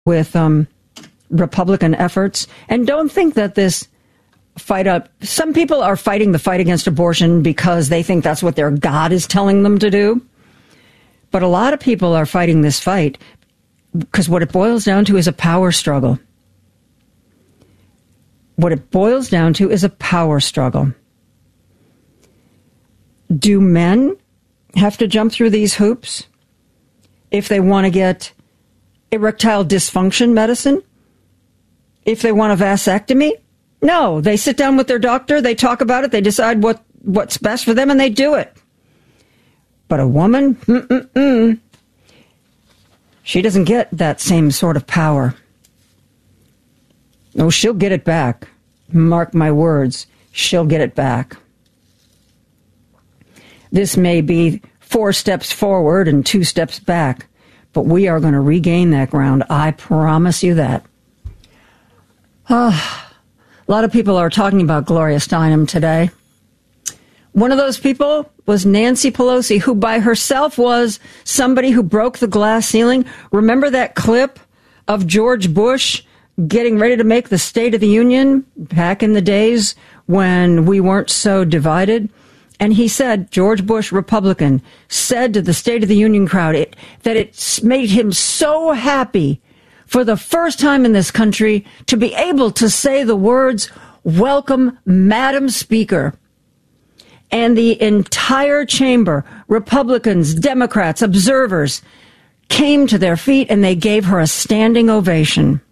with Republican efforts. And don't think that this fight up. Some people are fighting the fight against abortion because they think that's what their God is telling them to do. But a lot of people are fighting this fight because what it boils down to is a power struggle. What it boils down to is a power struggle. Do men have to jump through these hoops if they want to get erectile dysfunction medicine? If they want a vasectomy? No, they sit down with their doctor, they talk about it, they decide what's best for them, and they do it. But a woman, she doesn't get that same sort of power. No, she'll get it back. Mark my words, she'll get it back. This may be 4 steps forward and 2 steps back, but we are going to regain that ground. I promise you that. A lot of people are talking about Gloria Steinem today. One of those people was Nancy Pelosi, who by herself was somebody who broke the glass ceiling. Remember that clip of George Bush getting ready to make the State of the Union back in the days when we weren't so divided? And he said, George Bush, Republican, said to the State of the Union crowd that it made him so happy for the first time in this country to be able to say the words, "Welcome, Madam Speaker." And the entire chamber, Republicans, Democrats, observers, came to their feet and they gave her a standing ovation.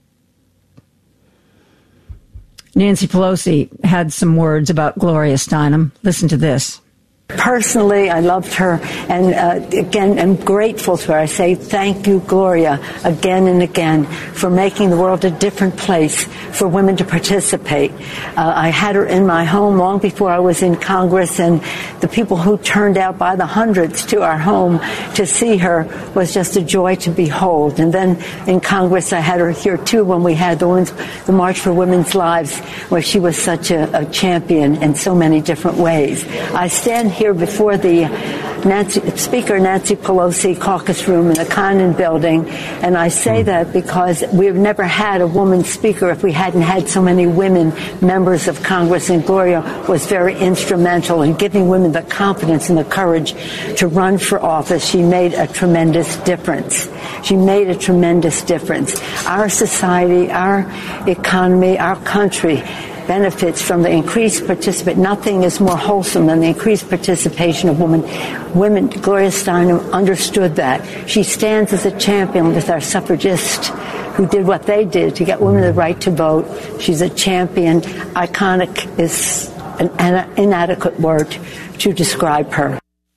Nancy Pelosi had some words about Gloria Steinem. Listen to this. Personally, I loved her, and again, I'm grateful to her. I say thank you, Gloria, again and again, for making the world a different place for women to participate. I had her in my home long before I was in Congress, and the people who turned out by the hundreds to our home to see her was just a joy to behold. And then in Congress, I had her here, too, when we had the March for Women's Lives, where she was such a champion in so many different ways. I stand here before the Speaker Nancy Pelosi caucus room in the Condon building, and I say that because we've never had a woman speaker if we hadn't had so many women members of Congress, and Gloria was very instrumental in giving women the confidence and the courage to run for office. She made a tremendous difference. She made a tremendous difference. Our society, our economy, our country benefits from the increased participation. Nothing is more wholesome than the increased participation of women. Gloria Steinem understood that. She stands as a champion with our suffragists who did what they did to get women the right to vote. She's a champion. Iconic is an inadequate word to describe her.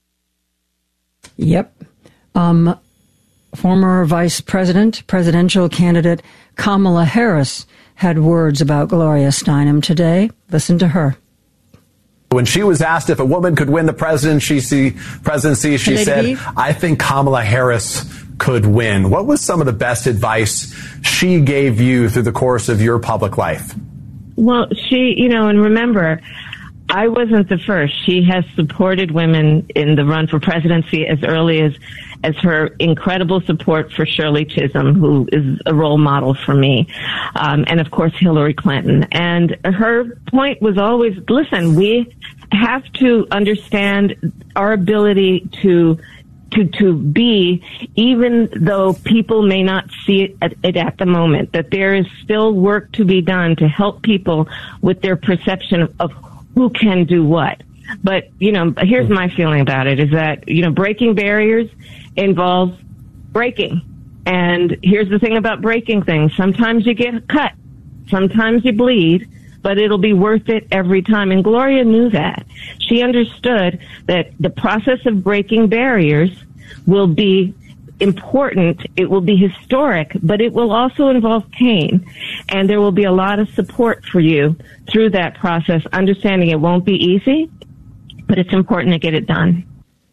Yep. Former presidential candidate Kamala Harris had words about Gloria Steinem today. Listen to her. When she was asked if a woman could win the presidency, she said, "I think Kamala Harris could win." What was some of the best advice she gave you through the course of your public life? Well, and remember, I wasn't the first. She has supported women in the run for presidency as early as her incredible support for Shirley Chisholm, who is a role model for me, and of course Hillary Clinton. And her point was always, listen, we have to understand our ability to be, even though people may not see it at the moment, that there is still work to be done to help people with their perception of who can do what. But, here's my feeling about it, is that, breaking barriers involves breaking. And here's the thing about breaking things. Sometimes you get cut. Sometimes you bleed. But it'll be worth it every time. And Gloria knew that. She understood that the process of breaking barriers will be important. It will be historic, but it will also involve pain. And there will be a lot of support for you through that process, understanding it won't be easy, but it's important to get it done.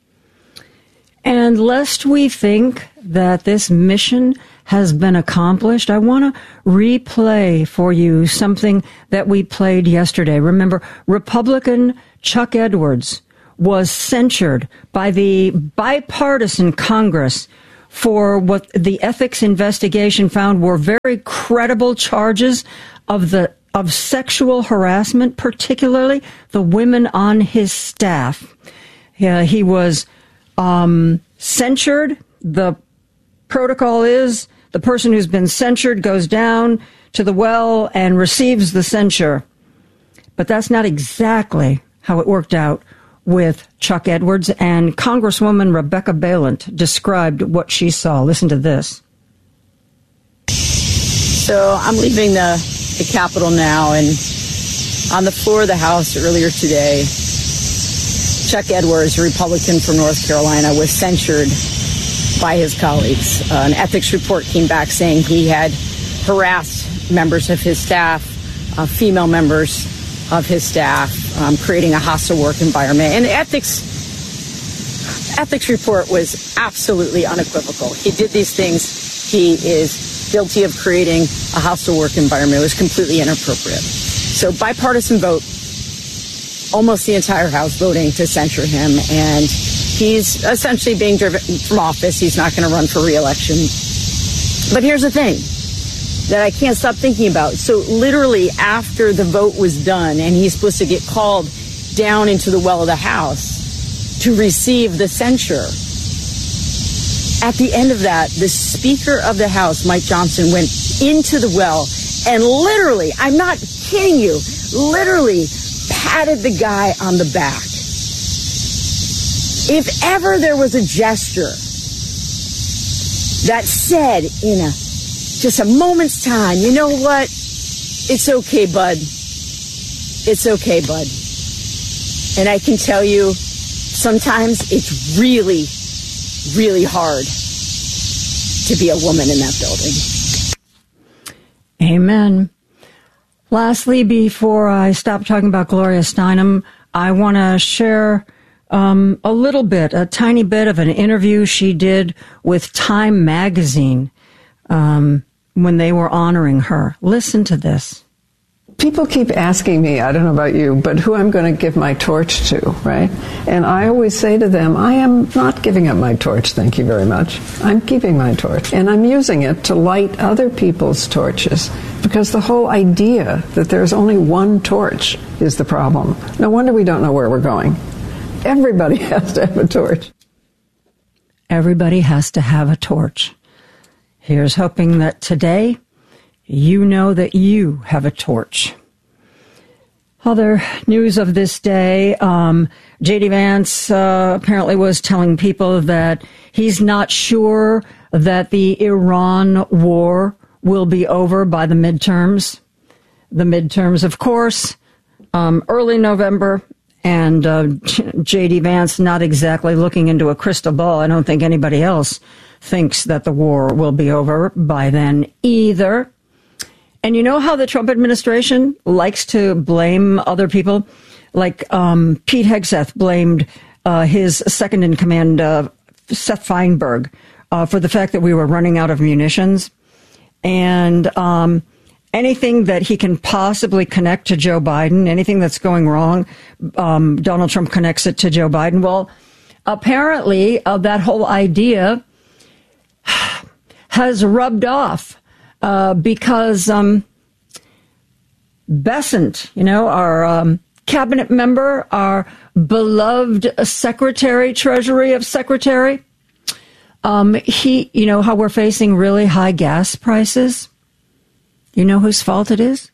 And lest we think that this mission has been accomplished, I want to replay for you something that we played yesterday. Remember, Republican Chuck Edwards was censured by the bipartisan Congress for what the ethics investigation found were very credible charges of sexual harassment, particularly the women on his staff. He was censured. The protocol is the person who's been censured goes down to the well and receives the censure. But that's not exactly how it worked out with Chuck Edwards, and Congresswoman Rebecca Balint described what she saw. Listen to this. So I'm leaving the Capitol now, and on the floor of the House earlier today, Chuck Edwards, a Republican from North Carolina, was censured by his colleagues. An ethics report came back saying he had harassed members of his staff, female members of his staff, creating a hostile work environment. And the ethics report was absolutely unequivocal. He did these things. He is guilty of creating a hostile work environment. It was completely inappropriate. So bipartisan vote, almost the entire House voting to censure him. And he's essentially being driven from office. He's not going to run for re-election. But here's the thing that I can't stop thinking about. So literally after the vote was done and he's supposed to get called down into the well of the House to receive the censure, at the end of that, the Speaker of the House, Mike Johnson, went into the well and literally, I'm not kidding you, literally patted the guy on the back. If ever there was a gesture that said in just a moment's time, you know what? It's okay, bud. It's okay, bud. And I can tell you, sometimes it's really, really hard to be a woman in that building. Amen. Lastly, before I stop talking about Gloria Steinem, I want to share a tiny bit of an interview she did with Time Magazine when they were honoring her. Listen to this. People keep asking me, I don't know about you, but who I'm going to give my torch to, right? And I always say to them, I am not giving up my torch, thank you very much. I'm keeping my torch. And I'm using it to light other people's torches. Because the whole idea that there's only one torch is the problem. No wonder we don't know where we're going. Everybody has to have a torch. Everybody has to have a torch. Here's hoping that today you know that you have a torch. Other news of this day, J.D. Vance apparently was telling people that he's not sure that the Iran war will be over by the midterms. The midterms, of course, early November, and J.D. Vance not exactly looking into a crystal ball. I don't think anybody else thinks that the war will be over by then either. And you know how the Trump administration likes to blame other people? Like Pete Hegseth blamed his second in command, Seth Feinberg, for the fact that we were running out of munitions. And anything that he can possibly connect to Joe Biden, anything that's going wrong, Donald Trump connects it to Joe Biden. Well, apparently that whole idea has rubbed off. Because Bessent, our cabinet member, our beloved Secretary, Treasury of Secretary, he, how we're facing really high gas prices. You know whose fault it is?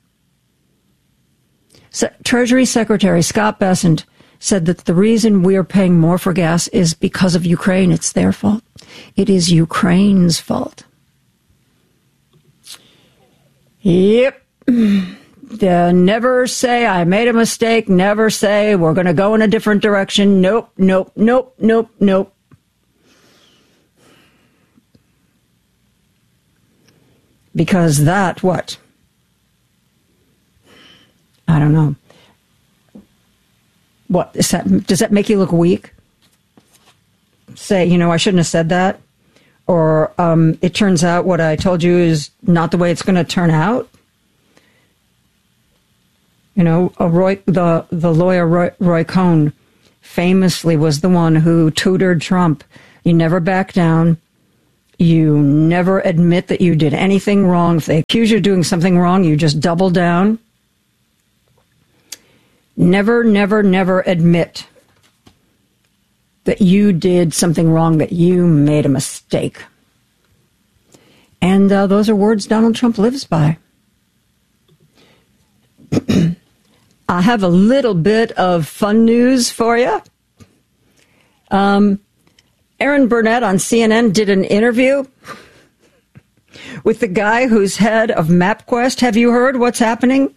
Treasury Secretary Scott Bessent said that the reason we are paying more for gas is because of Ukraine. It's their fault. It is Ukraine's fault. Yep. Never say I made a mistake. Never say we're going to go in a different direction. Nope, nope, nope, nope, nope. Because that, what? I don't know. What is that? Does that make you look weak? Say, I shouldn't have said that. Or it turns out what I told you is not the way it's going to turn out. The lawyer Roy Cohn famously was the one who tutored Trump. You never back down. You never admit that you did anything wrong. If they accuse you of doing something wrong, you just double down. Never, never, never admit that you did something wrong, that you made a mistake. And those are words Donald Trump lives by. I have a little bit of fun news for you. Erin Burnett on CNN did an interview with the guy who's head of MapQuest. Have you heard what's happening?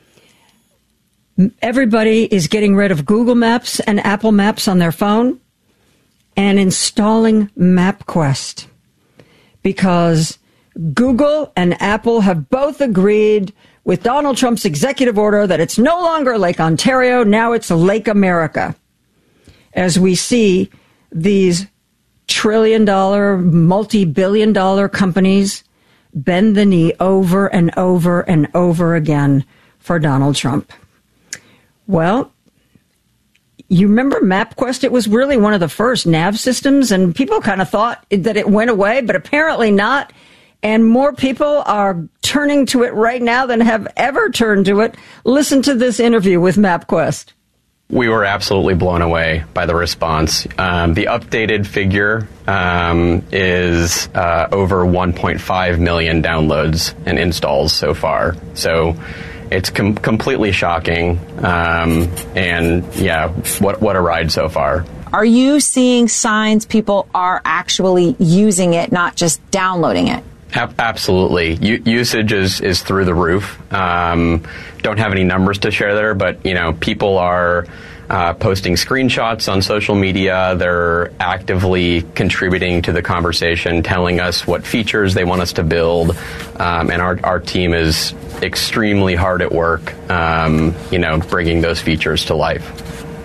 Everybody is getting rid of Google Maps and Apple Maps on their phone and installing MapQuest because Google and Apple have both agreed with Donald Trump's executive order that it's no longer Lake Ontario, now it's Lake America. As we see these trillion-dollar, multi-billion-dollar companies bend the knee over and over and over again for Donald Trump. Well, you remember MapQuest? It was really one of the first nav systems, and people kind of thought that it went away, but apparently not. And more people are turning to it right now than have ever turned to it. Listen to this interview with MapQuest. We were absolutely blown away by the response. The updated figure is over 1.5 million downloads and installs so far. So it's completely shocking. And yeah, what a ride so far. Are you seeing signs people are actually using it, not just downloading it? Absolutely. Usage is through the roof. Don't have any numbers to share there, but people are posting screenshots on social media. They're actively contributing to the conversation, telling us what features they want us to build, and our team is extremely hard at work, bringing those features to life.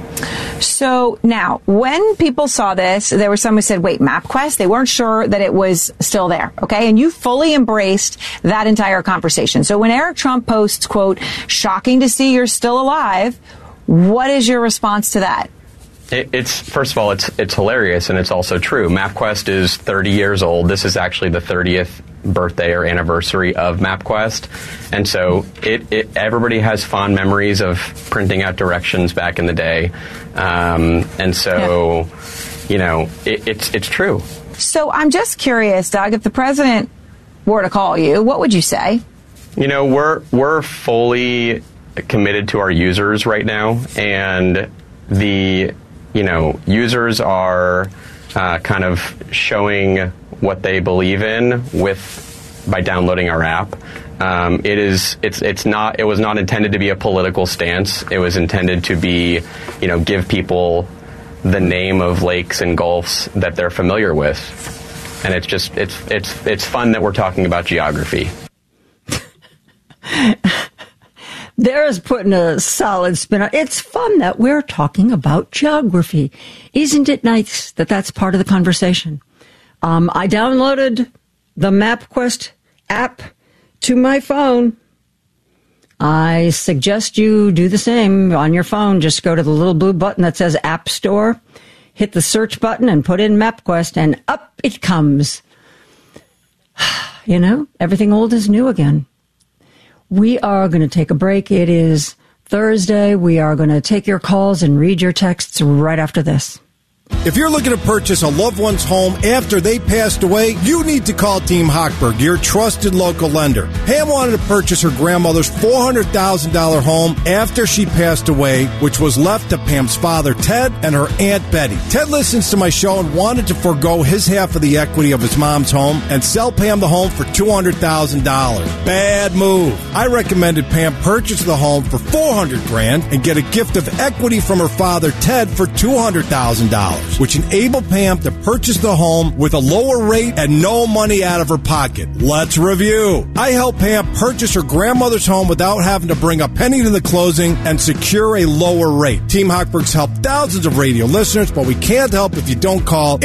So now, when people saw this, there were some who said, wait, MapQuest? They weren't sure that it was still there, okay? And you fully embraced that entire conversation. So when Eric Trump posts, quote, shocking to see you're still alive, what is your response to that? It's first of all, it's hilarious, and it's also true. MapQuest is 30 years old. This is actually the 30th birthday or anniversary of MapQuest, and so everybody has fond memories of printing out directions back in the day, and so it's true. So I'm just curious, Doug, if the president were to call you, what would you say? We're fully committed to our users right now, and the users are kind of showing what they believe in by downloading our app. It was not intended to be a political stance. It was intended to be, give people the name of lakes and gulfs that they're familiar with. And it's fun that we're talking about geography. There's putting a solid spin on it. It's fun that we're talking about geography. Isn't it nice that that's part of the conversation? I downloaded the MapQuest app to my phone. I suggest you do the same on your phone. Just go to the little blue button that says App Store, hit the search button and put in MapQuest, and up it comes. Everything old is new again. We are going to take a break. It is Thursday. We are going to take your calls and read your texts right after this. If you're looking to purchase a loved one's home after they passed away, you need to call Team Hochberg, your trusted local lender. Pam wanted to purchase her grandmother's $400,000 home after she passed away, which was left to Pam's father, Ted, and her Aunt Betty. Ted listens to my show and wanted to forego his half of the equity of his mom's home and sell Pam the home for $200,000. Bad move. I recommended Pam purchase the home for $400,000 and get a gift of equity from her father, Ted, for $200,000. Which enabled Pam to purchase the home with a lower rate and no money out of her pocket. Let's review. I helped Pam purchase her grandmother's home without having to bring a penny to the closing and secure a lower rate. Team Hochberg's helped thousands of radio listeners, but we can't help if you don't call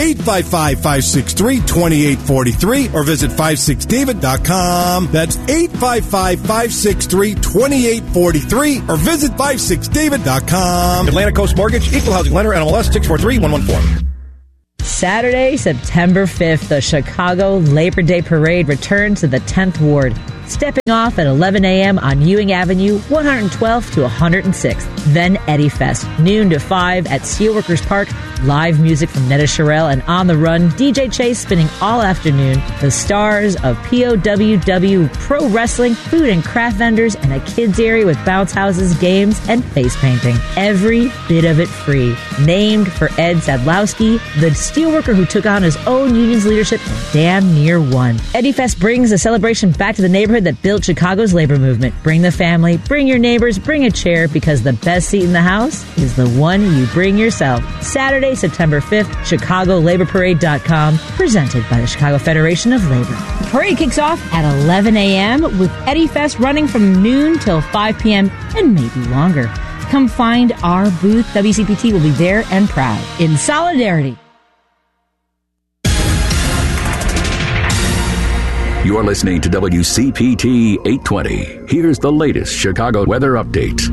855-563-2843 or visit 56david.com. That's 855-563-2843 or visit 56david.com. Atlantic Coast Mortgage, Equal Housing Lender, NMLS 643-114. Saturday, September 5th, the Chicago Labor Day Parade returns to the 10th Ward, stepping off at 11 a.m. on Ewing Avenue, 112th to 106th. Then Eddie Fest, noon to 5 at Steelworkers Park. Live music from Netta Sherrill and On the Run, DJ Chase spinning all afternoon. The stars of POWW Pro Wrestling, food and craft vendors, and a kids area with bounce houses, games, and face painting. Every bit of it free. Named for Ed Sadlowski, the steelworker who took on his own union's leadership and damn near won. Eddie Fest brings the celebration back to the neighborhood that built Chicago's labor movement. Bring the family, bring your neighbors, bring a chair, because the best seat in the house is the one you bring yourself. Saturday, September 5th, ChicagoLaborParade.com, presented by the Chicago Federation of Labor. The parade kicks off at 11 a.m. with Eddie Fest running from noon till 5 p.m. and maybe longer. Come find our booth. WCPT will be there and proud. In solidarity. You're listening to WCPT 820. Here's the latest Chicago weather update.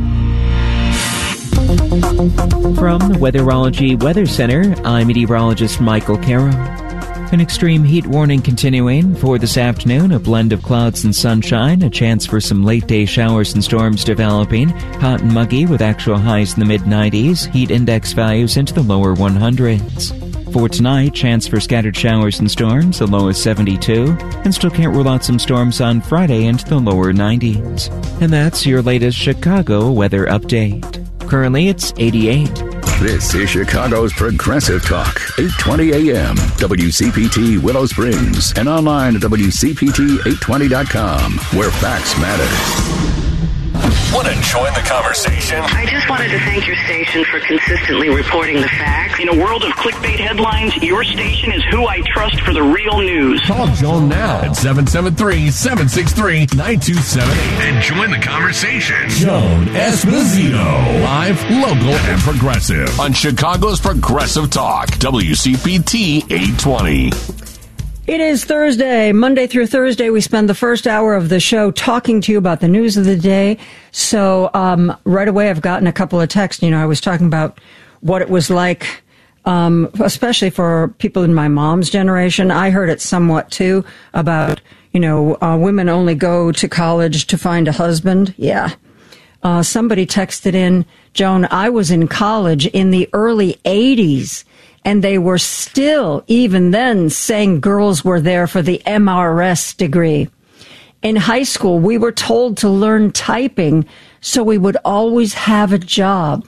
From the Weatherology Weather Center, I'm meteorologist Michael Caro. An extreme heat warning continuing for this afternoon, a blend of clouds and sunshine, a chance for some late-day showers and storms developing, hot and muggy with actual highs in the mid-90s, heat index values into the lower 100s. For tonight, chance for scattered showers and storms, the low is 72, and still can't rule out some storms on Friday into the lower 90s. And that's your latest Chicago weather update. Currently, it's 88. This is Chicago's Progressive Talk, 820 AM, WCPT Willow Springs, and online at WCPT820.com, where facts matter. Want to join the conversation? I just wanted to thank your station for consistently reporting the facts. In a world of clickbait headlines, your station is who I trust for the real news. Call Joan now at 773-763-9278 and join the conversation. Joan Esposito, live, local, and progressive on Chicago's Progressive Talk, WCPT 820. It is Thursday. Monday through Thursday, we spend the first hour of the show talking to you about the news of the day. So right away, I've gotten a couple of texts. You know, I was talking about what it was like, especially for people in my mom's generation. I heard it somewhat, too, about, you know, women only go to college to find a husband. Yeah. Somebody texted in, Joan, I was in college in the early 80s. And they were still, even then, saying girls were there for the MRS degree. In high school, we were told to learn typing so we would always have a job.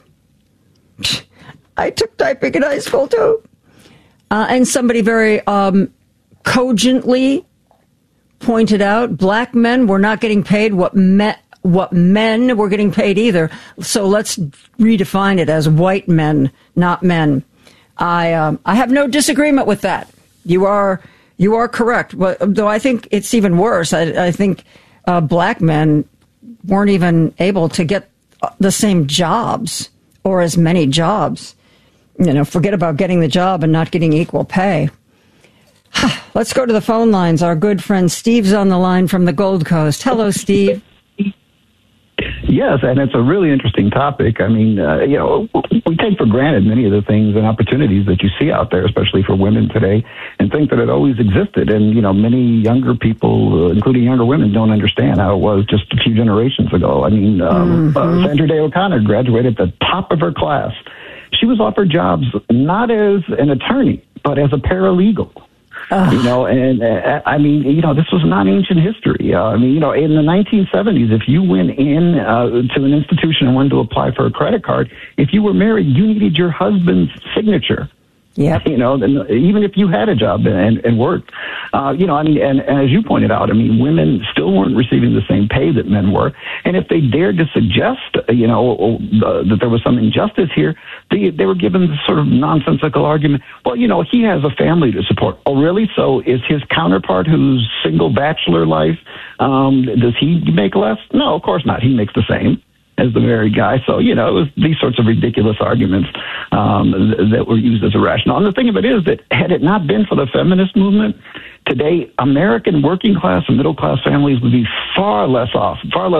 I took typing in high school, too. And somebody very cogently pointed out, black men were not getting paid what men were getting paid either. So let's redefine it as white men, not men. I have no disagreement with that. You are correct. But, though I think it's even worse. I think black men weren't even able to get the same jobs or as many jobs. You know, forget about getting the job and not getting equal pay. Let's go to the phone lines. Our good friend Steve's on the line from the Gold Coast. Hello, Steve. Yes, and it's a really interesting topic. I mean, you know, we take for granted many of the things and opportunities that you see out there, especially for women today, and think that it always existed. And, you know, many younger people, including younger women, don't understand how it was just a few generations ago. I mean, Sandra Day O'Connor graduated at the top of her class. She was offered jobs not as an attorney, but as a paralegal. You know, and I mean, you know, this was not ancient history. I mean, you know, in the 1970s, if you went in to an institution and wanted to apply for a credit card, if you were married, you needed your husband's signature. Yeah, you know, even if you had a job and worked, you know, I mean, and as you pointed out, I mean, women still weren't receiving the same pay that men were. And if they dared to suggest, you know, that there was some injustice here, they were given this sort of nonsensical argument. Well, you know, he has a family to support. Oh, really? So is his counterpart who's single bachelor life, does he make less? No, of course not. He makes the same. as the married guy. So, it was these sorts of ridiculous arguments that were used as a rationale. And the thing of it is that had it not been for the feminist movement, today, American working class and middle class families would be far less well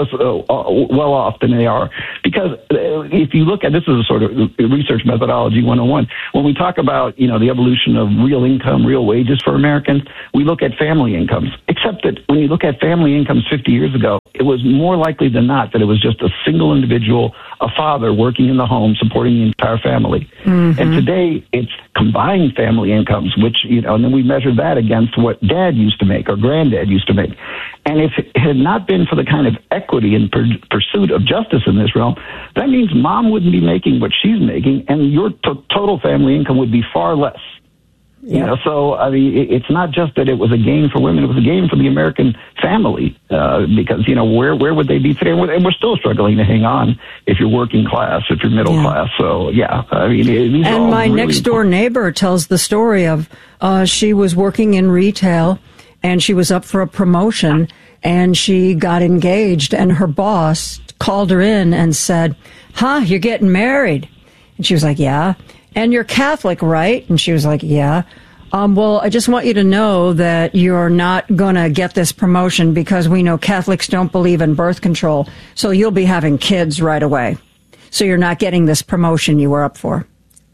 off than they are. Because if you look at, this is a sort of research methodology 101, when we talk about, the evolution of real income, real wages for Americans, we look at family incomes. Except that when you look at family incomes 50 years ago, it was more likely than not that it was just a single individual, a father working in the home, supporting the entire family. Mm-hmm. And today, it's combined family incomes, which, and then we measure that against what dad used to make or granddad used to make. And if it had not been for the kind of equity and pursuit of justice in this realm, that means mom wouldn't be making what she's making, and your total family income would be far less. Yeah. So, I mean, it's not just that it was a gain for women, it was a gain for the American family, because, where would they be today? And we're still struggling to hang on if you're working class, if you're middle class. So, yeah, I mean, these are all my really next door neighbor tells the story of she was working in retail and she was up for a promotion and she got engaged and her boss called her in and said, you're getting married. And she was like, yeah. And you're Catholic, right? And she was like, yeah. Well, I just want you to know that you're not going to get this promotion because we know Catholics don't believe in birth control. So you'll be having kids right away. So you're not getting this promotion you were up for.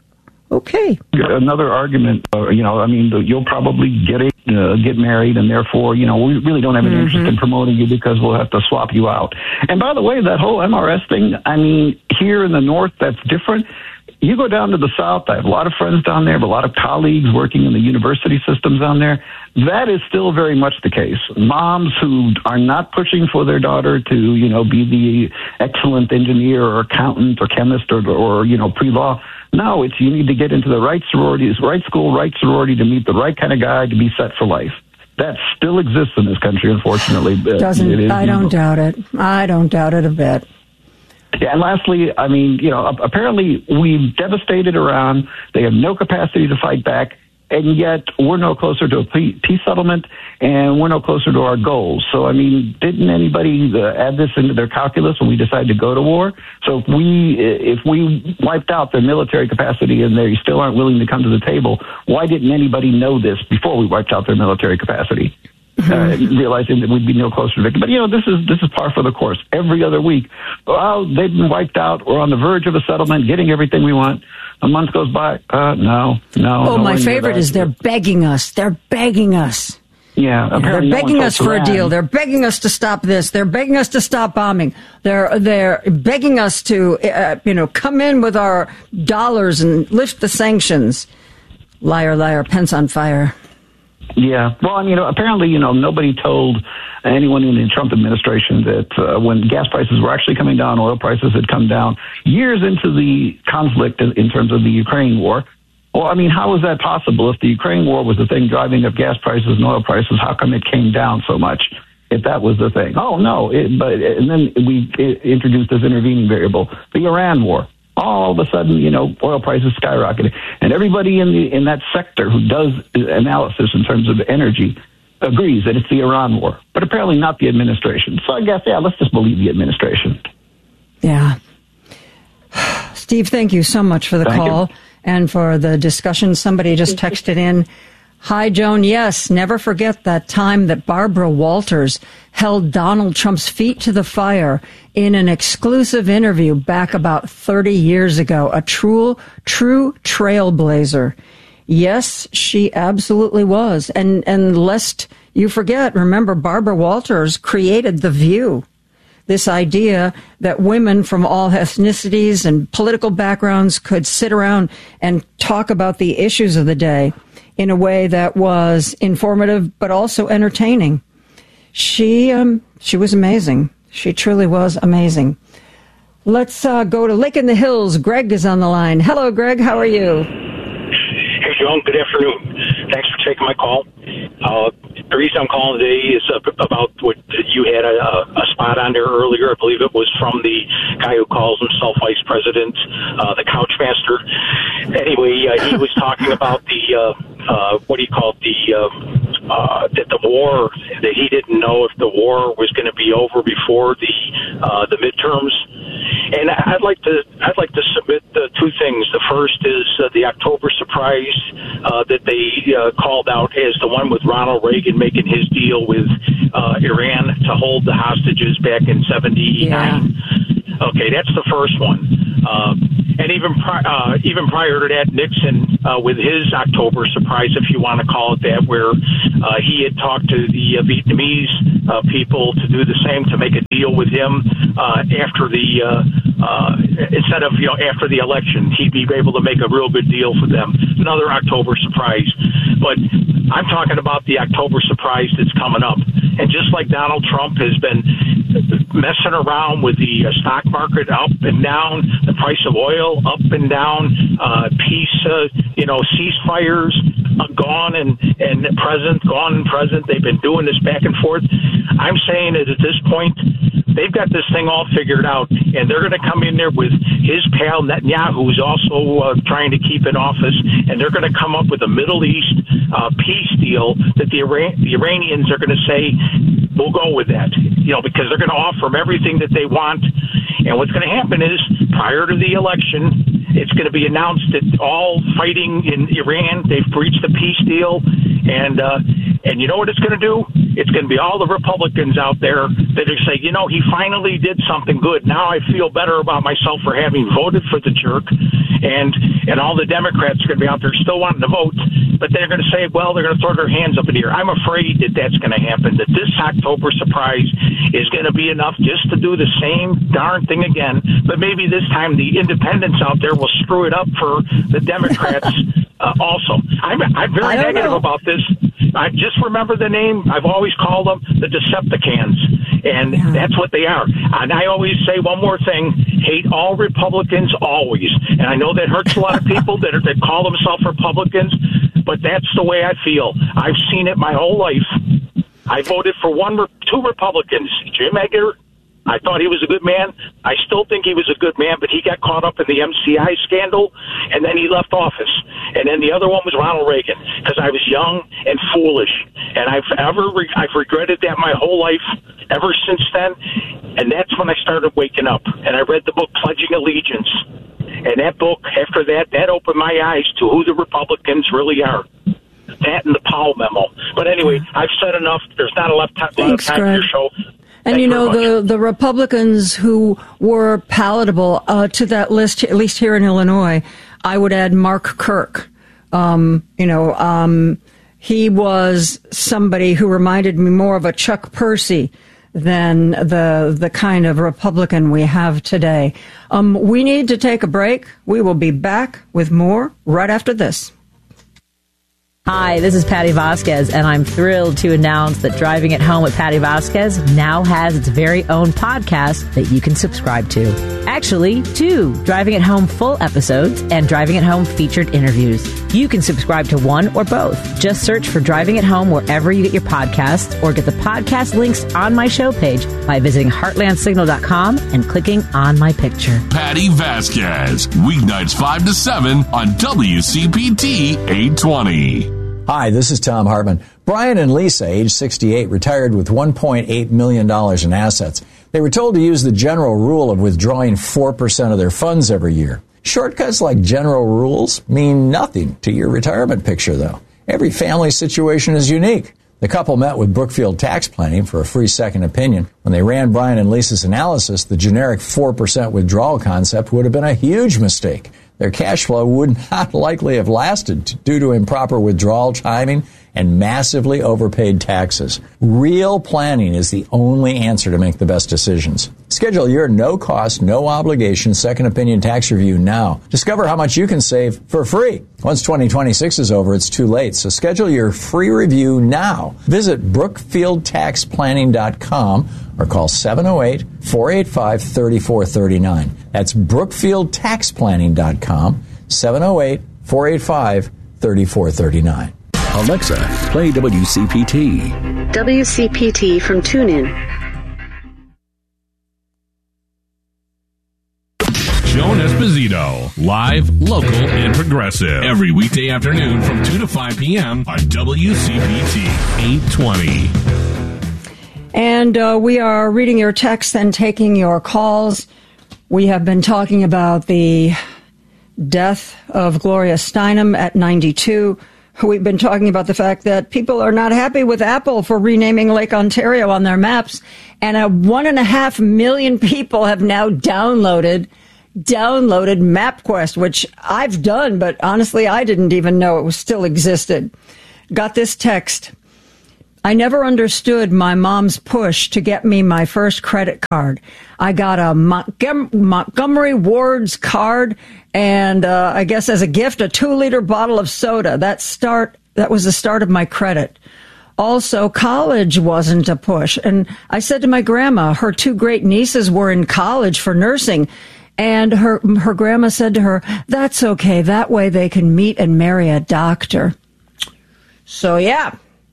Okay. Another argument, you'll probably get married, and therefore, we really don't have any interest in promoting you because we'll have to swap you out. And by the way, that whole MRS thing, here in the North, that's different. You go down to the South, I have a lot of friends down there, but a lot of colleagues working in the university systems down there. That is still very much the case. Moms who are not pushing for their daughter to, be the excellent engineer or accountant or chemist or pre-law. No, it's you need to get into the right sororities, right school, right sorority to meet the right kind of guy to be set for life. That still exists in this country, unfortunately. I don't doubt it. I don't doubt it a bit. Yeah, and lastly, apparently we've devastated Iran. They have no capacity to fight back, and yet we're no closer to a peace settlement, and we're no closer to our goals. So, didn't anybody add this into their calculus when we decided to go to war? So if we wiped out their military capacity and they still aren't willing to come to the table, why didn't anybody know this before we wiped out their military capacity? Realizing that we'd be no closer to victory. But, this is par for the course. Every other week, they've been wiped out. We're on the verge of a settlement, getting everything we want. A month goes by. No. Oh, my favorite is they're begging us. They're begging us. Yeah, they're begging us for a deal. They're begging us to stop this. They're begging us to stop bombing. They're begging us to, come in with our dollars and lift the sanctions. Liar, liar, pants on fire. Yeah. Well, apparently, nobody told anyone in the Trump administration that when gas prices were actually coming down, oil prices had come down years into the conflict in terms of the Ukraine war. Well, how is that possible? If the Ukraine war was the thing driving up gas prices and oil prices, how come it came down so much? If that was the thing. Oh, no. And then we introduced this intervening variable, the Iran war. All of a sudden, oil prices skyrocketed. And everybody in that sector who does analysis in terms of energy agrees that it's the Iran war, but apparently not the administration. So I guess, let's just believe the administration. Yeah. Steve, thank you so much for the call and for the discussion. Somebody just texted in. Hi, Joan. Yes, never forget that time that Barbara Walters held Donald Trump's feet to the fire in an exclusive interview back about 30 years ago. A true trailblazer. Yes, she absolutely was. And lest you forget, remember, Barbara Walters created The View. This idea that women from all ethnicities and political backgrounds could sit around and talk about the issues of the day in a way that was informative but also entertaining. She was amazing. She truly was amazing. Let's go to Lake in the Hills. Greg is on the line. Hello, Greg. How are you? Hey, Joan. Good afternoon. Thanks for taking my call. The reason I'm calling today is about what you had a spot on there earlier. I believe it was from the guy who calls himself vice president, the Couchmaster. Anyway, he was talking about the of war, that he didn't know if the war was going to be over before the midterms. And I'd like to submit two things. The first is the October surprise that they called out as the one with Ronald Reagan making his deal with Iran to hold the hostages back in 1979. Yeah. Okay, that's the first one. And even prior to that, Nixon with his October surprise, if you want to call it that, where he had talked to the Vietnamese people to do the same, to make a deal with him after after the election, he'd be able to make a real good deal for them. Another October surprise. But I'm talking about the October surprise that's coming up. And just like Donald Trump has been messing around with the stock market up and down, the price of oil up and down, ceasefires gone and present. They've been doing this back and forth. I'm saying that at this point, they've got this thing all figured out, and they're going to come in there with his pal Netanyahu, who's also trying to keep in office, and they're going to come up with a Middle East peace deal that the Iranians are going to say, we'll go with that, because they're going to offer them everything that they want. And what's going to happen is, prior to the election, it's going to be announced that all fighting in Iran, they've breached the peace deal, and you know what it's going to do? It's going to be all the Republicans out there that are saying, he finally did something good. Now I feel better about myself for having voted for the jerk, and all the Democrats are going to be out there still wanting to vote, but they're going to say, well, they're going to throw their hands up in the air. I'm afraid that that's going to happen, that this October surprise is going to be enough just to do the same darn thing again, but maybe this time the independents out there will screw it up for the Democrats also. I'm very negative about this. I just remember the name. I've always called them the Decepticons, and that's what they are. And I always say one more thing: hate all Republicans always. And I know that hurts a lot of people that call themselves Republicans, but that's the way I feel. I've seen it my whole life. I voted for two Republicans, Jim Edgar. I thought he was a good man. I still think he was a good man, but he got caught up in the MCI scandal, and then he left office. And then the other one was Ronald Reagan, because I was young and foolish, and I've regretted that my whole life ever since then. And that's when I started waking up, and I read the book Pledging Allegiance. And that book, after that opened my eyes to who the Republicans really are. That and the Powell memo. But anyway, I've said enough. There's not a lot of time for your show. And the Republicans who were palatable to that list, at least here in Illinois, I would add Mark Kirk. He was somebody who reminded me more of a Chuck Percy than the kind of Republican we have today. We need to take a break. We will be back with more right after this. Hi, this is Patty Vasquez, and I'm thrilled to announce that Driving It Home with Patty Vasquez now has its very own podcast that you can subscribe to. Actually, 2 Driving It Home full episodes and Driving It Home featured interviews. You can subscribe to one or both. Just search for Driving It Home wherever you get your podcasts, or get the podcast links on my show page by visiting heartlandsignal.com and clicking on my picture. Patty Vasquez, weeknights 5 to 7 on WCPT 820. Hi, this is Tom Hartman. Brian and Lisa, age 68, retired with $1.8 million in assets. They were told to use the general rule of withdrawing 4% of their funds every year. Shortcuts like general rules mean nothing to your retirement picture, though. Every family situation is unique. The couple met with Brookfield Tax Planning for a free second opinion. When they ran Brian and Lisa's analysis, the generic 4% withdrawal concept would have been a huge mistake. Their cash flow would not likely have lasted due to improper withdrawal timing and massively overpaid taxes. Real planning is the only answer to make the best decisions. Schedule your no-cost, no-obligation second opinion tax review now. Discover how much you can save for free. Once 2026 is over, it's too late, so schedule your free review now. Visit BrookfieldTaxPlanning.com or call 708-485-3439. That's BrookfieldTaxPlanning.com, 708-485-3439. Alexa, play WCPT. WCPT from TuneIn. Joan Esposito. Esposito. Live, local, and progressive. Every weekday afternoon from 2 to 5 p.m. on WCPT 820. And we are reading your texts and taking your calls. We have been talking about the death of Gloria Steinem at 92. We've been talking about the fact that people are not happy with Apple for renaming Lake Ontario on their maps. And 1.5 million people have now downloaded MapQuest, which I've done, but honestly, I didn't even know it still existed. Got this text. I never understood my mom's push to get me my first credit card. I got a Montgomery Ward's card and I guess as a gift, a 2-liter bottle of soda. That was the start of my credit. Also, college wasn't a push. And I said to my grandma, her 2 great nieces were in college for nursing. And her grandma said to her, that's okay. That way they can meet and marry a doctor. So, yeah.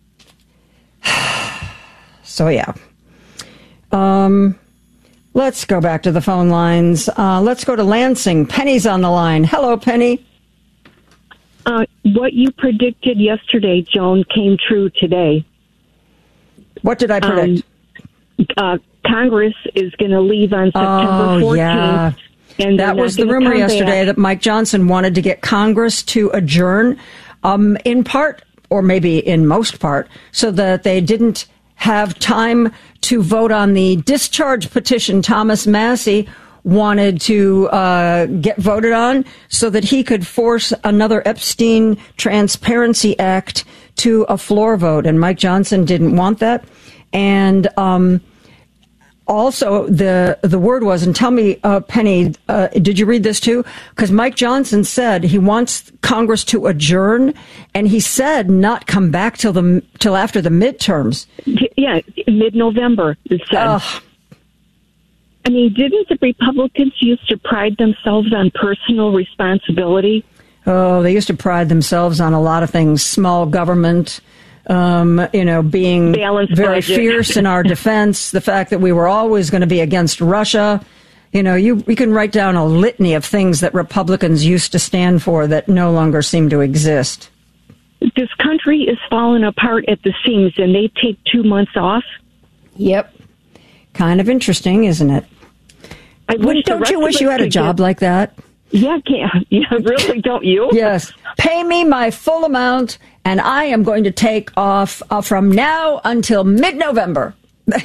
Let's go back to the phone lines. Let's go to Lansing. Penny's on the line. Hello, Penny. What you predicted yesterday, Joan, came true today. What did I predict? Congress is going to leave on September 14th. Yeah. And that was the rumor yesterday that Mike Johnson wanted to get Congress to adjourn, in part, or maybe in most part, so that they didn't have time to vote on the discharge petition Thomas Massie wanted to get voted on so that he could force another Epstein Transparency Act to a floor vote. And Mike Johnson didn't want that. And also, the word was, and tell me, Penny, did you read this too? Because Mike Johnson said he wants Congress to adjourn, and he said not come back till after the midterms. Yeah, mid-November, it said. I mean, didn't the Republicans used to pride themselves on personal responsibility? Oh, they used to pride themselves on a lot of things, small government, being balanced very budget. fierce in our defense, the fact that we were always going to be against Russia. We can write down a litany of things that Republicans used to stand for that no longer seem to exist. This country is falling apart at the seams, and they take 2 months off. Yep. Kind of interesting, isn't it? Don't you wish you had a job like that? Yeah, really, don't you? Yes. Pay me my full amount, and I am going to take off from now until mid-November.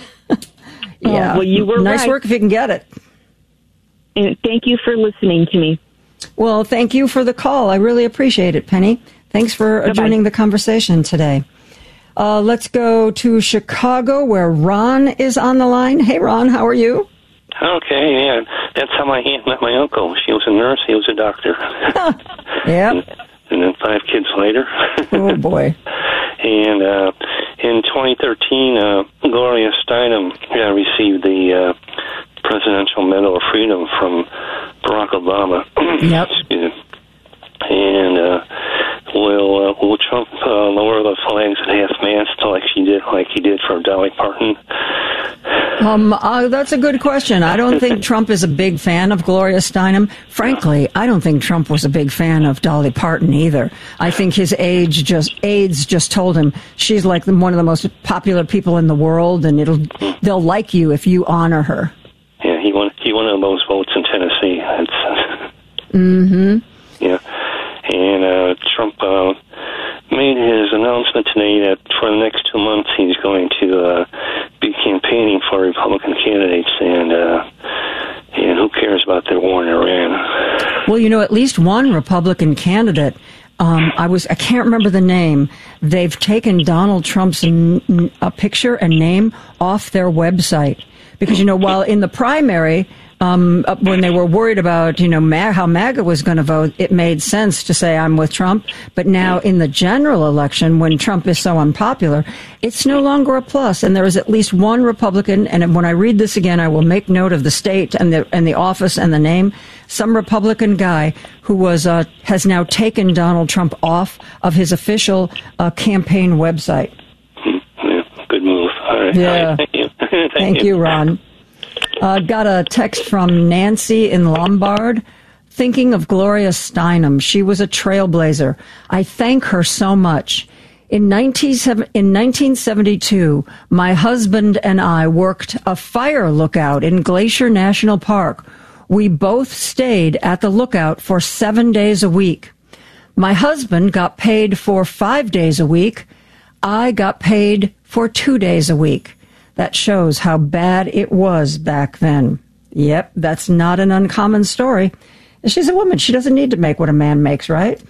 Yeah. Well, you were nice right. work if you can get it. And thank you for listening to me. Well, thank you for the call. I really appreciate it, Penny. Thanks for joining the conversation today. Let's go to Chicago, where Ron is on the line. Hey, Ron, how are you? Okay, yeah. That's how my aunt met my uncle. She was a nurse, he was a doctor. Yeah. And then 5 kids later. Oh, boy. And in 2013, Gloria Steinem received the Presidential Medal of Freedom from Barack Obama. Yep. And will Trump lower the flags at half-mast like he did for Dolly Parton? That's a good question. I don't think Trump is a big fan of Gloria Steinem. Frankly, I don't think Trump was a big fan of Dolly Parton either. I think his aides just told him she's like one of the most popular people in the world, and they'll like you if you honor her. Yeah, he won those votes in Tennessee. Yeah, and Trump made his announcement today that for the next 2 months he's going to be campaigning for Republican candidates, and who cares about their war in Iran? Well, at least one Republican candidate. I can't remember the name. They've taken Donald Trump's picture and name off their website because while in the primary. When they were worried about, how MAGA was going to vote, it made sense to say I'm with Trump. But now in the general election, when Trump is so unpopular, it's no longer a plus. And there is at least one Republican. And when I read this again, I will make note of the state and the office and the name. Some Republican guy who has now taken Donald Trump off of his official campaign website. Yeah, good move. All right. Yeah. All right, thank you. Thank you, Ron. Got a text from Nancy in Lombard. thinking of Gloria Steinem. She was a trailblazer. I thank her so much. In 1972, my husband and I worked a fire lookout in Glacier National Park. We both stayed at the lookout for 7 days a week. My husband got paid for 5 days a week. I got paid for 2 days a week. That shows how bad it was back then. Yep, that's not an uncommon story. She's a woman. She doesn't need to make what a man makes, right?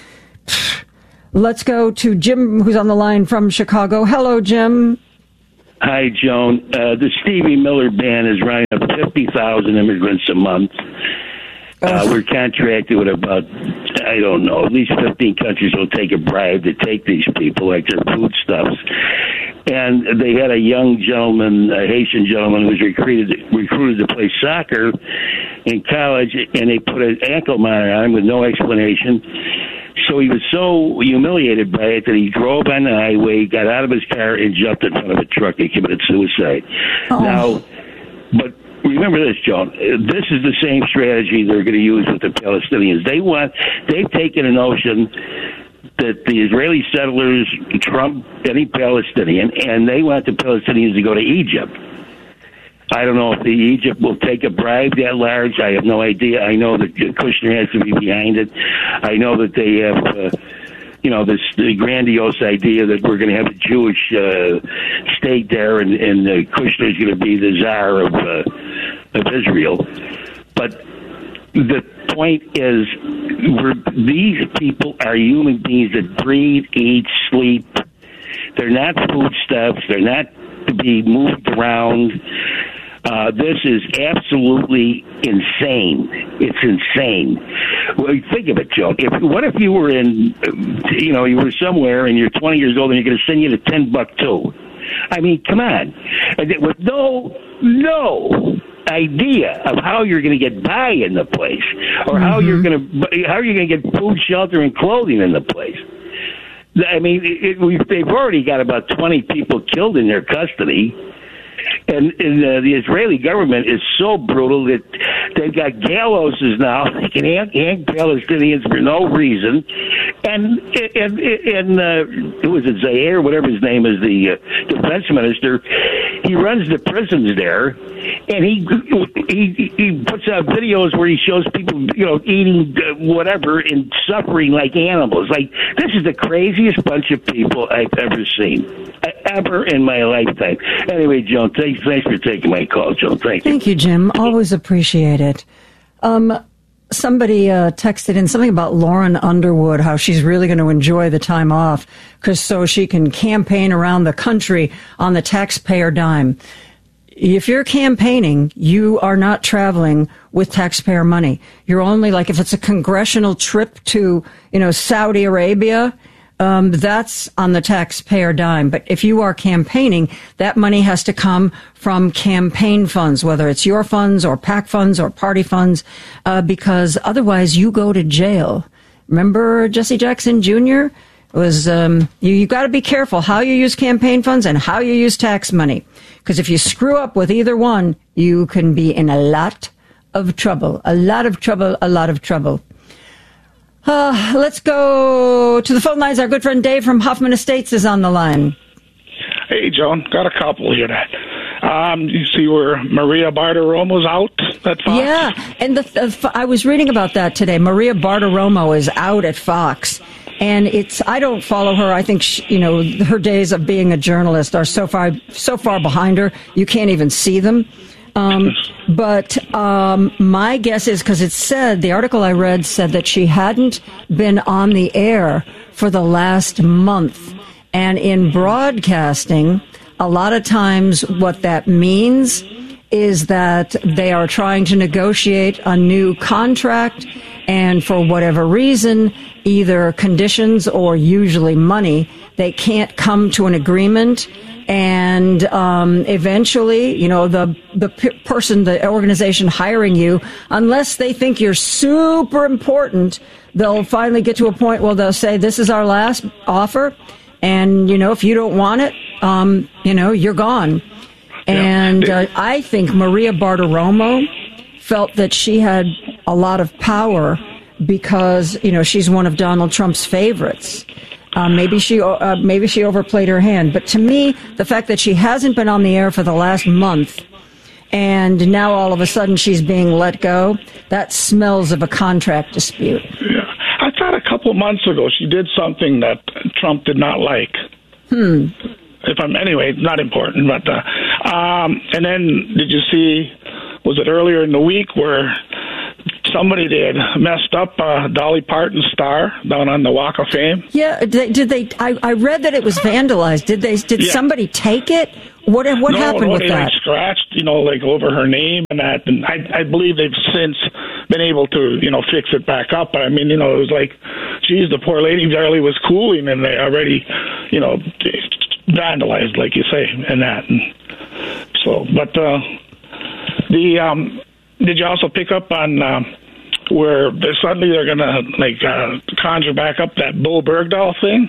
Let's go to Jim, who's on the line from Chicago. Hello, Jim. Hi, Joan. The Stevie Miller Band is running up 50,000 immigrants a month. We're contracted with about, I don't know, at least 15 countries will take a bribe to take these people, like their foodstuffs. And they had a young gentleman, a Haitian gentleman, who was recruited to play soccer in college, and they put an ankle monitor on him with no explanation. So he was so humiliated by it that he drove on the highway, got out of his car, and jumped in front of a truck and committed suicide. Oh. Now, but remember this, Joan. This is the same strategy they're going to use with the Palestinians. They've taken a notion that the Israeli settlers trump any Palestinian, and they want the Palestinians to go to Egypt. I don't know if Egypt will take a bribe that large. I have no idea. I know that Kushner has to be behind it. I know that they have, the grandiose idea that we're going to have a Jewish state there, and Kushner's going to be the czar of Israel. But the point is, these people are human beings that breathe, eat, sleep. They're not foodstuffs. They're not to be moved around. This is absolutely insane. It's insane. Well, think of it, Joe. What if you were you were somewhere and you're 20 years old and you're going to send you to Timbuktu? I mean, come on. With no idea of how you're going to get by in the place, or how you're going to get food, shelter, and clothing in the place. I mean, they've already got about 20 people killed in their custody. And the Israeli government is so brutal that they've got gallows now. They can hang Palestinians for no reason. And who was it, Zaire, whatever his name is, the defense minister, he runs the prisons there, and he puts out videos where he shows people, eating whatever and suffering like animals. Like, this is the craziest bunch of people I've ever seen, ever in my lifetime. Anyway, Joan, thanks for taking my call, Joan. Thank you. Thank you, Jim. Always appreciate it. Somebody texted in something about Lauren Underwood, how she's really going to enjoy the time off so she can campaign around the country on the taxpayer dime. If you're campaigning, you are not traveling with taxpayer money. You're only, like, if it's a congressional trip to, Saudi Arabia, that's on the taxpayer dime. But if you are campaigning, that money has to come from campaign funds, whether it's your funds or PAC funds or party funds, because otherwise you go to jail. Remember Jesse Jackson Jr.? It was, you got to be careful how you use campaign funds and how you use tax money. Because if you screw up with either one, you can be in a lot of trouble. A lot of trouble. Let's go to the phone lines. Our good friend Dave from Hoffman Estates is on the line. Hey, Joan. Got a couple here. You see where Maria Bartiromo's out at Fox? Yeah, and I was reading about that today. Maria Bartiromo is out at Fox. And I don't follow her. I think her days of being a journalist are so far behind her, you can't even see them. But my guess is, because the article I read said that she hadn't been on the air for the last month. And in broadcasting, a lot of times what that means is that they are trying to negotiate a new contract, and for whatever reason, either conditions or usually money, they can't come to an agreement. And eventually, the organization hiring you, unless they think you're super important, they'll finally get to a point where they'll say, this is our last offer. And, if you don't want it, you're gone. And I think Maria Bartiromo felt that she had a lot of power because, she's one of Donald Trump's favorites. Maybe she overplayed her hand. But to me, the fact that she hasn't been on the air for the last month and now all of a sudden she's being let go, that smells of a contract dispute. Yeah. I thought a couple of months ago she did something that Trump did not like. Anyway, not important. But and then did you see? Was it earlier in the week where somebody did messed up Dolly Parton's star down on the Walk of Fame? Yeah, did they? I read that it was vandalized. Did somebody take it? What happened with that? They scratched, over her name and that, and I believe they've since been able to, fix it back up. But I mean, it was like, geez, the poor lady barely was cooling, and they already, vandalized, like you say, and that. And so, but did you also pick up on where suddenly they're going to conjure back up that Bo Bergdahl thing?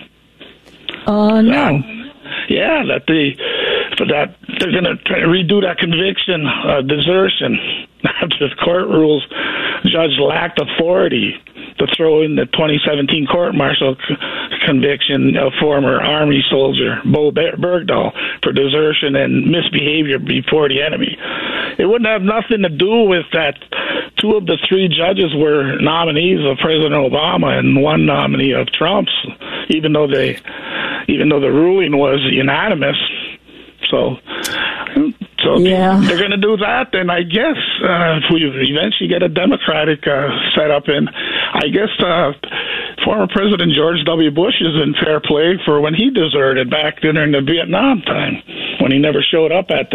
No. Yeah, that they're going to redo that conviction, desertion. After the court rules, judge lacked authority to throw in the 2017 court-martial conviction of former Army soldier Bo Bergdahl for desertion and misbehavior before the enemy. It wouldn't have nothing to do with that. Two of the three judges were nominees of President Obama and one nominee of Trump's, even though the ruling was unanimous. So yeah. They're going to do that, and I guess if we eventually get a Democratic setup in, I guess former President George W. Bush is in fair play for when he deserted back during the Vietnam time, when he never showed up at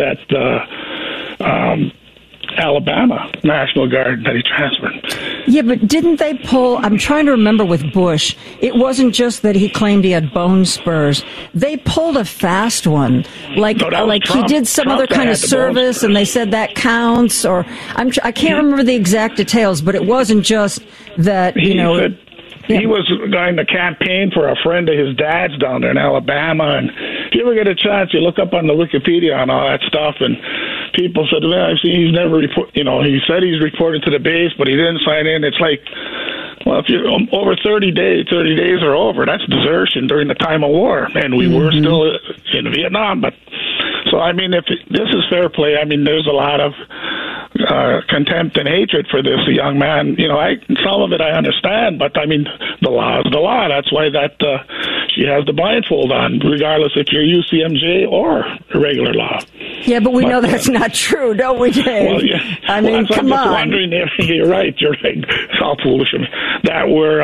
that Alabama National Guard that he transferred. Yeah, but didn't they pull, I'm trying to remember with Bush, it wasn't just that he claimed he had bone spurs. They pulled a fast one. Like he did some other kind of service and they said that counts, or I can't remember the exact details, but it wasn't just that, He was going to campaign for a friend of his dad's down there in Alabama, and if you ever get a chance, you look up on the Wikipedia on all that stuff, and people said, well, he's never he said he's reported to the base, but he didn't sign in. It's like, well, if you're over 30 days are over, that's desertion during the time of war, and we were still in Vietnam. But so, I mean, if this is fair play, I mean, there's a lot of contempt and hatred for this young man. Some of it I understand, but I mean, the law is the law. That's why she has the blindfold on, regardless if you're UCMJ or regular law. Yeah, but we know that's not true, don't we, Dave? Well, yeah. I mean, come on. I'm just wondering if you're right. It's all foolish of me. That we're,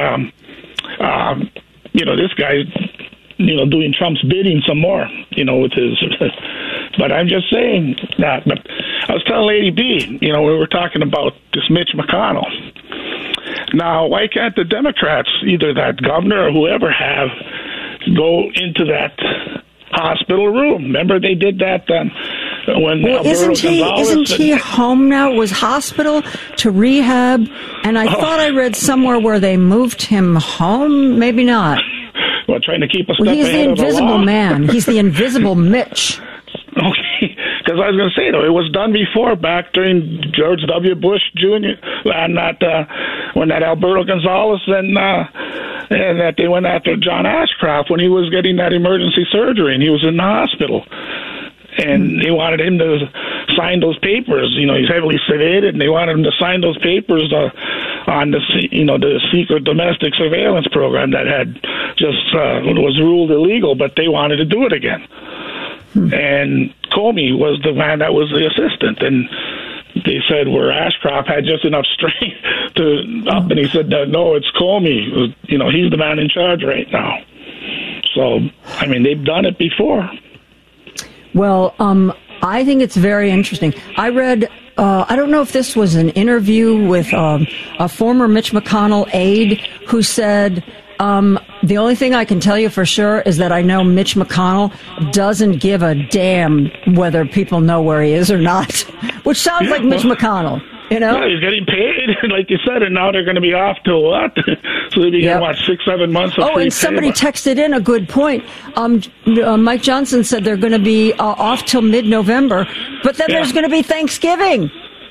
this guy's, doing Trump's bidding some more, with his. But I'm just saying that. But I was telling Lady B, we were talking about this Mitch McConnell. Now, why can't the Democrats, either that governor or whoever, go into that hospital room? Remember they did that when isn't he home now? It was hospital to rehab, and I thought I read somewhere where they moved him home. Maybe not. Well, trying to keep a step he's ahead the of the invisible law. man. He's the invisible Mitch. Okay, because I was going to say, though, it was done before, back during George W. Bush Jr., and when that Alberto Gonzales and that they went after John Ashcroft when he was getting that emergency surgery, and he was in the hospital. And they wanted him to sign those papers. He's heavily sedated, and they wanted him to sign those papers on the secret domestic surveillance program that had just was ruled illegal, but they wanted to do it again. And Comey was the man that was the assistant, and they said where Ashcroft had just enough strength to up, and he said, no, it's Comey. He's the man in charge right now. So, I mean, they've done it before. Well, I think it's very interesting. I read, I don't know if this was an interview with a former Mitch McConnell aide who said, the only thing I can tell you for sure is that I know Mitch McConnell doesn't give a damn whether people know where he is or not, which sounds like Mitch McConnell. Yeah, he's getting paid, like you said, and now they're going to be off till what? So they'll be getting, 6-7 months of free and somebody texted in a good point. Mike Johnson said they're going to be off till mid-November, but then there's going to be Thanksgiving.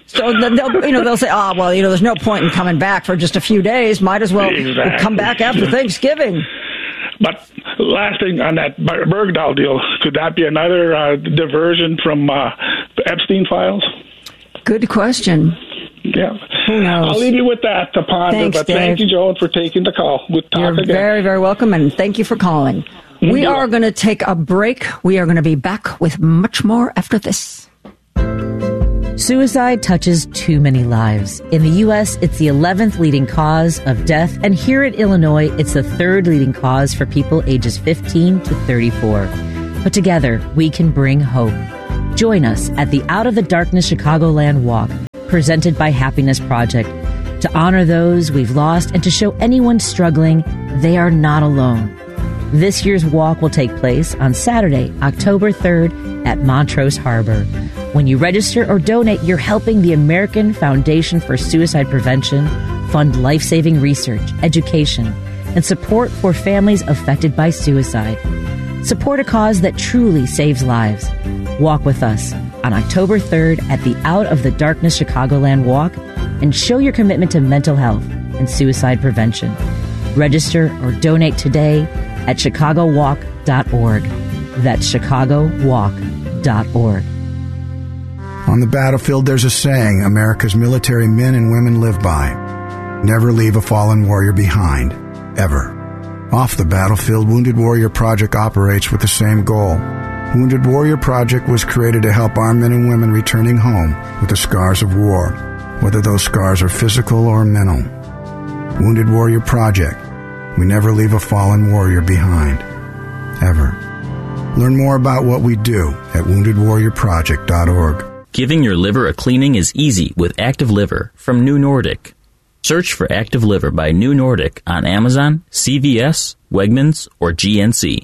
So they'll say, there's no point in coming back for just a few days. Might as well come back after Thanksgiving. But last thing on that Bergdahl deal, could that be another diversion from the Epstein files? Good question. Yeah. Who knows? I'll leave you with that to ponder. Thanks, but Dave. Thank you, Joan, for taking the call. We'll talk You're again. very, very welcome, and thank you for calling. We are going to take a break. We are going to be back with much more after this. Suicide touches too many lives. In the U.S., it's the 11th leading cause of death, and here in Illinois, it's the 3rd leading cause for people ages 15 to 34. But together, we can bring hope. Join us at the Out of the Darkness Chicagoland Walk, presented by Happiness Project, to honor those we've lost and to show anyone struggling they are not alone. This year's walk will take place on Saturday, October 3rd at Montrose Harbor. When you register or donate, you're helping the American Foundation for Suicide Prevention fund life-saving research, education, and support for families affected by suicide. Support a cause that truly saves lives. Walk with us on October 3rd at the Out of the Darkness Chicagoland Walk and show your commitment to mental health and suicide prevention. Register or donate today at chicagowalk.org. That's chicagowalk.org. On the battlefield, there's a saying America's military men and women live by. Never leave a fallen warrior behind, ever. Off the battlefield, Wounded Warrior Project operates with the same goal. Wounded Warrior Project was created to help our men and women returning home with the scars of war, whether those scars are physical or mental. Wounded Warrior Project. We never leave a fallen warrior behind, ever. Learn more about what we do at woundedwarriorproject.org. Giving your liver a cleaning is easy with Active Liver from New Nordic. Search for Active Liver by New Nordic on Amazon, CVS, Wegmans, or GNC.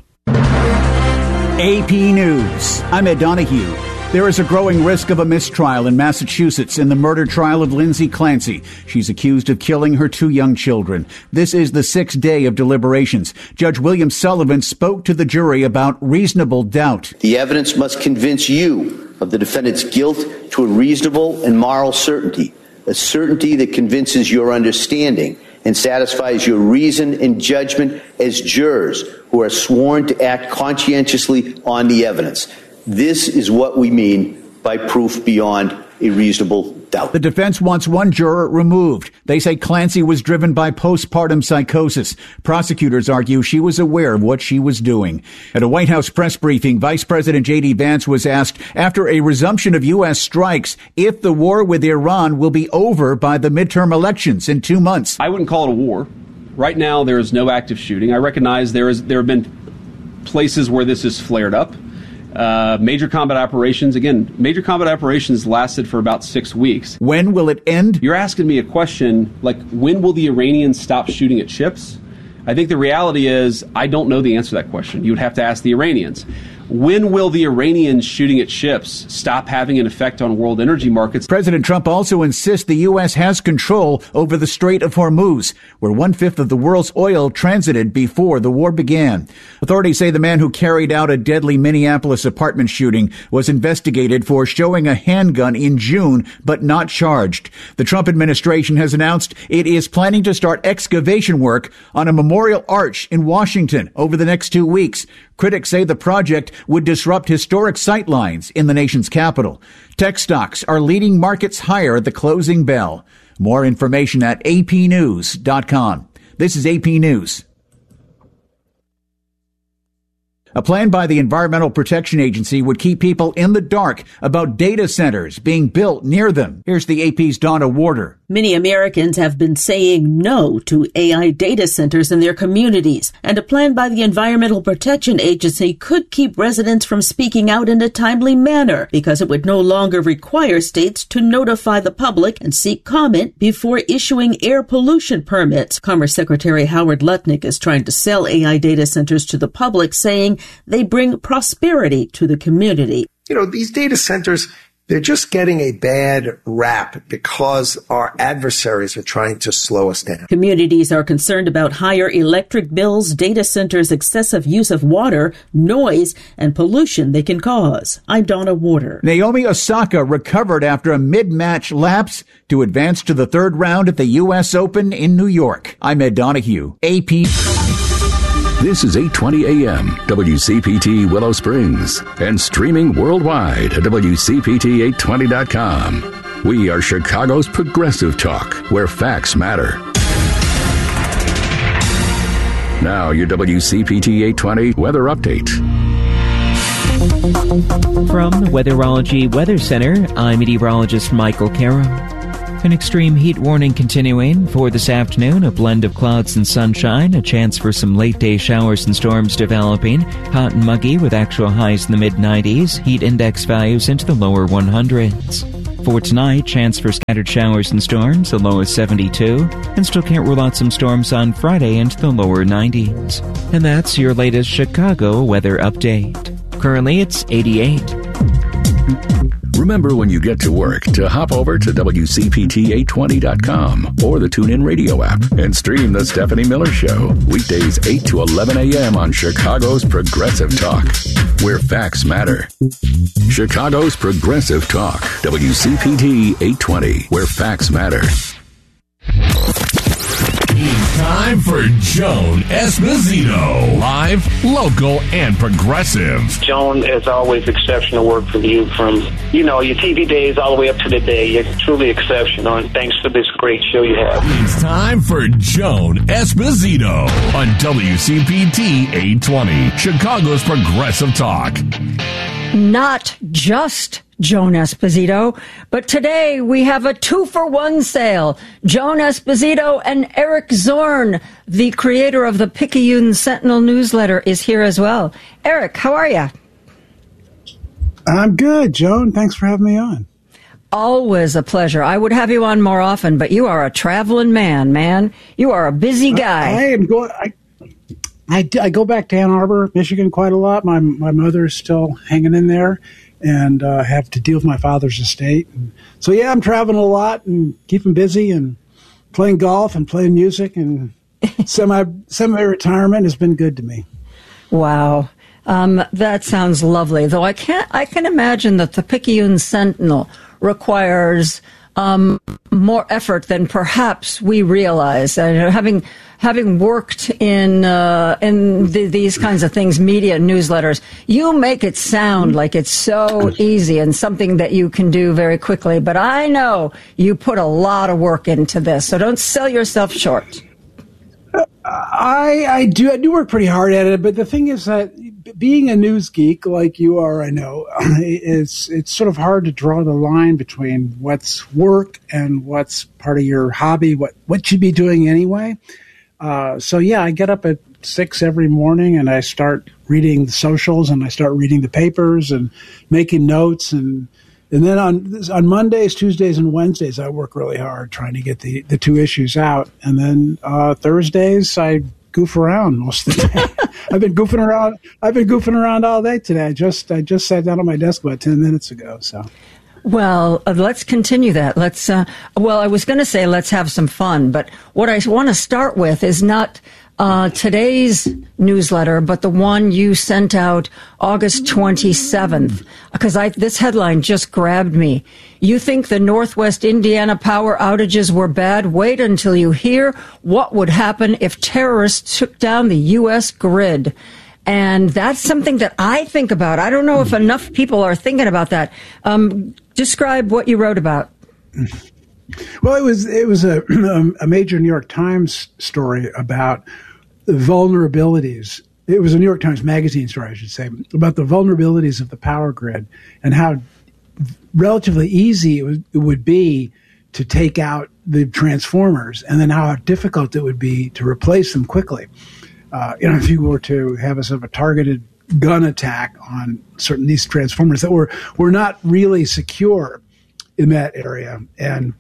AP News. I'm Ed Donahue. There is a growing risk of a mistrial in Massachusetts in the murder trial of Lindsay Clancy. She's accused of killing her 2 young children. This is the 6th day of deliberations. Judge William Sullivan spoke to the jury about reasonable doubt. The evidence must convince you of the defendant's guilt to a reasonable and moral certainty, a certainty that convinces your understanding and satisfies your reason and judgment as jurors who are sworn to act conscientiously on the evidence. This is what we mean by proof beyond a reasonable doubt. The defense wants 1 juror removed. They say Clancy was driven by postpartum psychosis. Prosecutors argue she was aware of what she was doing. At a White House press briefing, Vice President J.D. Vance was asked, after a resumption of U.S. strikes, if the war with Iran will be over by the midterm elections in 2 months. I wouldn't call it a war. Right now, there is no active shooting. I recognize there have been places where this has flared up. Major combat operations lasted for about 6 weeks. When will it end? You're asking me a question like, when will the Iranians stop shooting at ships? I think the reality is I don't know the answer to that question. You would have to ask the Iranians. When will the Iranians shooting at ships stop having an effect on world energy markets? President Trump also insists the U.S. has control over the Strait of Hormuz, where 1/5 of the world's oil transited before the war began. Authorities say the man who carried out a deadly Minneapolis apartment shooting was investigated for showing a handgun in June, but not charged. The Trump administration has announced it is planning to start excavation work on a memorial arch in Washington over the next 2 weeks. Critics say the project would disrupt historic sightlines in the nation's capital. Tech stocks are leading markets higher at the closing bell. More information at apnews.com. This is AP News. A plan by the Environmental Protection Agency would keep people in the dark about data centers being built near them. Here's the AP's Donna Warder. Many Americans have been saying no to AI data centers in their communities, and a plan by the Environmental Protection Agency could keep residents from speaking out in a timely manner because it would no longer require states to notify the public and seek comment before issuing air pollution permits. Commerce Secretary Howard Lutnick is trying to sell AI data centers to the public, saying they bring prosperity to the community. You know, these data centers, they're just getting a bad rap because our adversaries are trying to slow us down. Communities are concerned about higher electric bills, data centers' excessive use of water, noise, and pollution they can cause. I'm Donna Warder. Naomi Osaka recovered after a mid-match lapse to advance to the third round at the U.S. Open in New York. I'm Ed Donahue, AP. This is 820 AM, WCPT Willow Springs, and streaming worldwide at WCPT820.com. We are Chicago's progressive talk, where facts matter. Now, your WCPT 820 weather update. From the Weatherology Weather Center, I'm meteorologist Michael Caro. An extreme heat warning continuing for this afternoon, a blend of clouds and sunshine, a chance for some late-day showers and storms developing, hot and muggy with actual highs in the mid-90s, heat index values into the lower 100s. For tonight, chance for scattered showers and storms, a low of 72, and still can't rule out some storms on Friday into the lower 90s. And that's your latest Chicago weather update. Currently, it's 88. Remember when you get to work to hop over to WCPT820.com or the TuneIn Radio app and stream The Stephanie Miller Show. Weekdays 8 to 11 a.m. on Chicago's Progressive Talk, where facts matter. Chicago's Progressive Talk, WCPT 820, where facts matter. Time for Joan Esposito. Live, local, and progressive. Joan, as always, exceptional work from you from, your TV days all the way up to today. You're truly exceptional, and thanks for this great show you have. It's time for Joan Esposito on WCPT 820, Chicago's Progressive Talk. Not just Joan Esposito, but today we have a 2-for-1 sale. Joan Esposito and Eric Zorn, the creator of the Picayune Sentinel newsletter, is here as well. Eric, how are you? I'm good, Joan. Thanks for having me on. Always a pleasure. I would have you on more often, but you are a traveling man. You are a busy guy. I am going. I go back to Ann Arbor, Michigan quite a lot. My mother is still hanging in there, and have to deal with my father's estate. And so, yeah, I'm traveling a lot and keeping busy and playing golf and playing music, and semi-retirement has been good to me. Wow. That sounds lovely, though I can imagine that the Picayune Sentinel requires more effort than perhaps we realize. Having worked in these kinds of things, media and newsletters, you make it sound like it's so easy and something that you can do very quickly. But I know you put a lot of work into this, so don't sell yourself short. I do work pretty hard at it, but the thing is that being a news geek like you are, I know, it's sort of hard to draw the line between what's work and what's part of your hobby, what you'd be doing anyway. So yeah, I get up at 6 every morning and I start reading the socials and I start reading the papers and making notes, and then on Mondays, Tuesdays, and Wednesdays I work really hard trying to get the 2 issues out, and then Thursdays I goof around most of the day. I've been goofing around all day today. I just sat down at my desk about 10 minutes ago. So. Well, let's continue that. I was going to say let's have some fun, but what I want to start with is not today's newsletter, but the one you sent out August 27th, because this headline just grabbed me. You think the Northwest Indiana power outages were bad? Wait until you hear what would happen if terrorists took down the U.S. grid. And that's something that I think about. I don't know if enough people are thinking about that. Describe what you wrote about. Well, it was a major New York Times story about the vulnerabilities. It was a New York Times Magazine story, I should say, about the vulnerabilities of the power grid and how relatively easy it would be to take out the transformers, and then how difficult it would be to replace them quickly. If you were to have a sort of a targeted gun attack on certain these transformers that were not really secure in that area. And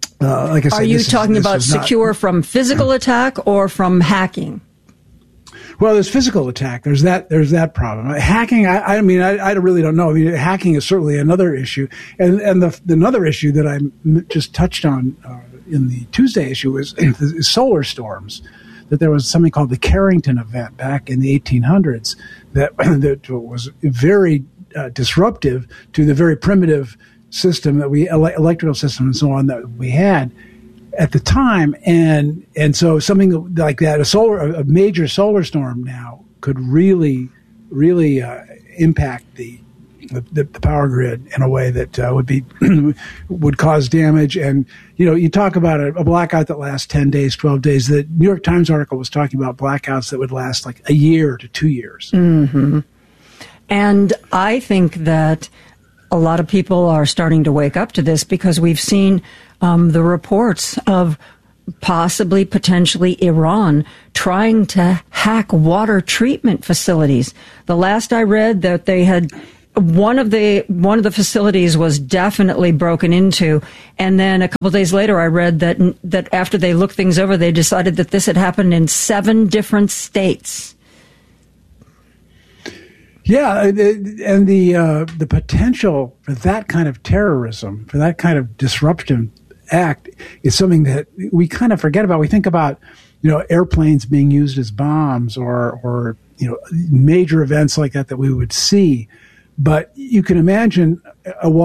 like I said, are you talking about secure from physical attack or from hacking? Well, there's physical attack. There's that problem. Hacking. I really don't know. I mean, hacking is certainly another issue, and another issue that I just touched on in the Tuesday issue is solar storms. That there was something called the Carrington event back in the 1800s that was very disruptive to the very primitive system that electrical system and so on that we had at the time, and so something like that, a major solar storm now could really impact the power grid in a way that would cause damage. And you talk about a blackout that lasts 10 days, 12 days. The New York Times article was talking about blackouts that would last like a year to 2 years. Mm-hmm. And I think that a lot of people are starting to wake up to this because we've seen the reports of potentially Iran trying to hack water treatment facilities. The last I read that they had one of the facilities was definitely broken into, and then a couple of days later I read that after they looked things over, they decided that this had happened in 7 different states. Yeah, and the potential for that kind of terrorism, for that kind of disruption act, is something that we kind of forget about. We think about, airplanes being used as bombs or major events like that we would see. But you can imagine a